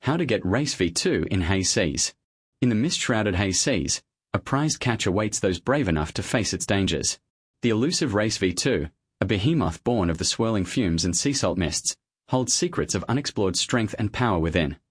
How to get Race V2 in Hays Seas. In the mist-shrouded Hays Seas, a prized catch awaits those brave enough to face its dangers. The elusive Race V2, a behemoth born of the swirling fumes and sea salt mists, holds secrets of unexplored strength and power within.